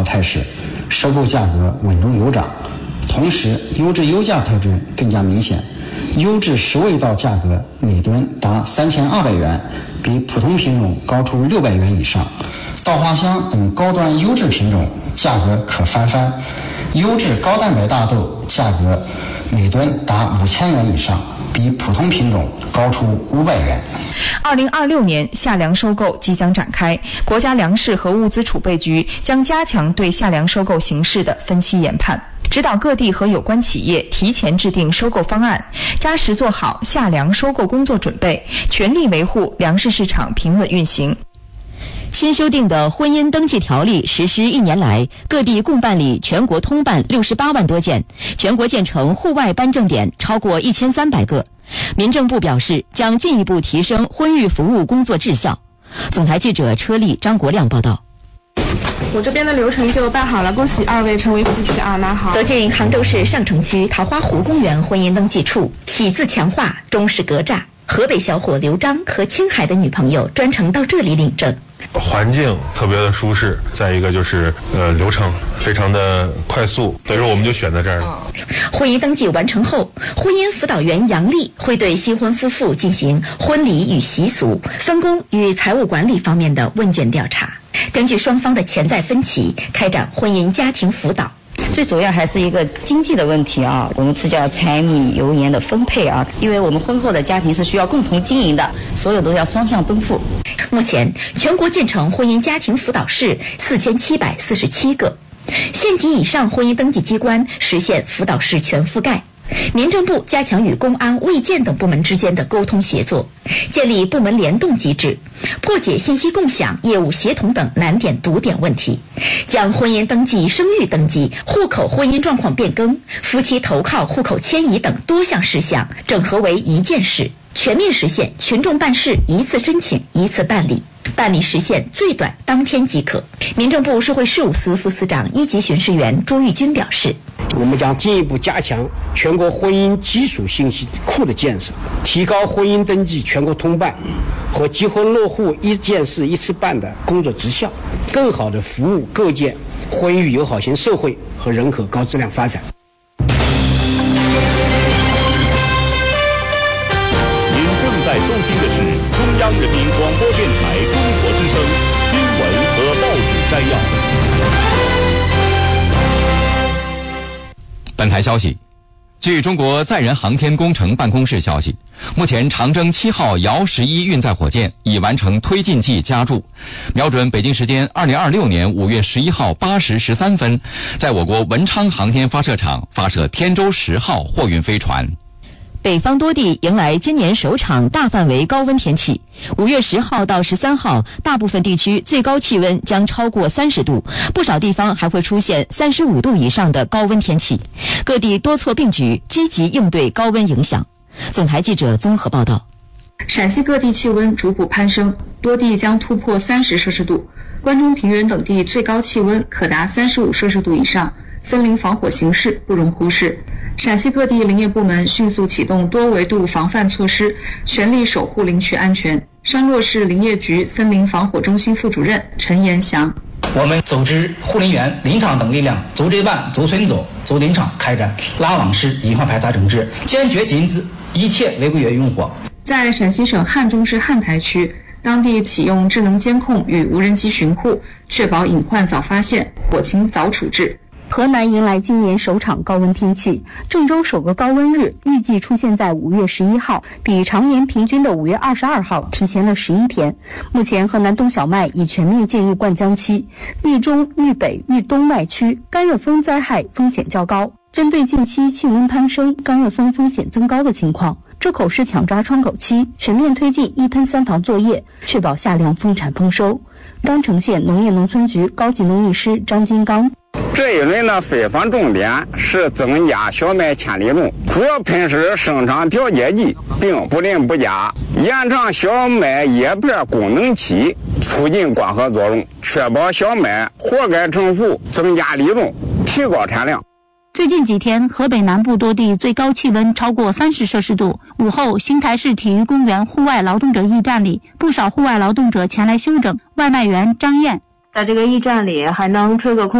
好态势，收购价格稳中有涨，同时优质优价特征更加明显，优质10味道价格每吨达3200元，比普通品种高出600元以上。稻花香等高端优质品种价格可翻番，优质高蛋白大豆价格每吨达5000元以上，比普通品种高出500元。 2026年夏粮收购即将展开，国家粮食和物资储备局将加强对夏粮收购形势的分析研判，指导各地和有关企业提前制定收购方案，扎实做好夏粮收购工作准备，全力维护粮食市场平稳运行。 新修订的婚姻登记条例实施1年来，各地共办理全国通办68万多件，全国建成户外颁证点超过1300个。民政部表示，将进一步提升婚育服务工作质效。总台记者车丽、张国亮报道。 我这边的流程就办好了，恭喜2位成为夫妻啊！拿好。 走进杭州市上城区桃花湖公园婚姻登记处，喜字强化，中式格栅。河北小伙刘章和青海的女朋友专程到这里领证。 环境特别的舒适，再一个就是流程非常的快速，所以说我们就选在这儿了。 婚姻登记完成后，婚姻辅导员杨丽会对新婚夫妇进行婚礼与习俗、分工与财务管理方面的问卷调查，根据双方的潜在分歧，开展婚姻家庭辅导。 最主要还是一个经济的问题啊，我们是叫柴米油盐的分配啊，因为我们婚后的家庭是需要共同经营的，所有都要双向奔赴。 目前全国建成婚姻家庭辅导室4747个，县级以上婚姻登记机关实现辅导室全覆盖。民政部加强与公安、卫健等部门之间的沟通协作，建立部门联动机制，破解信息共享、业务协同等难点堵点问题，将婚姻登记、生育登记、户口婚姻状况变更、夫妻投靠、户口迁移等多项事项整合为一件事，全面实现群众办事一次申请一次办理，办理时限最短当天即可。民政部社会事务司副司长1级巡视员朱玉军表示， 我们将进一步加强全国婚姻基础信息库的建设，提高婚姻登记全国通办和结婚落户一件事一次办的工作质效，更好地服务构建婚育友好型社会和人口高质量发展。 您正在收听的是中央人民广播电台中国之声新闻和报纸摘要。 本台消息，据中国载人航天工程办公室消息，目前长征7号遥11运载火箭已完成推进剂加注，瞄准北京时间2026年5月11号8时13分，在我国文昌航天发射场发射天舟10号货运飞船。 北方多地迎来今年首场大范围高温天气，5月10号到13号，大部分地区最高气温将超过30度，不少地方还会出现35度以上的高温天气。各地多措并举，积极应对高温影响。总台记者综合报道。 陕西各地气温逐步攀升，多地将突破30摄氏度，关中平原等地最高气温可达35摄氏度以上，森林防火形势不容忽视。陕西各地林业部门迅速启动多维度防范措施，全力守护林区安全。商洛市林业局森林防火中心副主任陈延祥， 我们组织护林员、林场等力量走这办、走村走、走林场，开展拉网式隐患排查整治，坚决禁止一切违规用火。 在陕西省汉中市汉台区，当地启用智能监控与无人机巡护，确保隐患早发现，火情早处置。 河南迎来今年首场高温天气，郑州首个高温日预计出现在5月11号，比常年平均的5月22号提前了11天。目前河南冬小麦已全面进入灌浆期，豫中、豫北、豫东麦区干热风灾害风险较高。针对近期气温攀升、干热风风险增高的情况，浙口市抢抓窗口期，全面推进一喷三防作业，确保夏粮丰产丰收。甘城县农业农村局高级农艺师张金刚， 这一轮的飞防重点是增加小麦潜力种，主要喷施生长调节剂，并不淋不加，延长小麦叶片功能期，促进光合作用，确保小麦活该成熟，增加粒种，提高产量。 最近几天，河北南部多地最高气温超过30摄氏度。午后，邢台市体育公园户外劳动者驿站里，不少户外劳动者前来休整。外卖员张燕， 在这个驿站里还能吹个空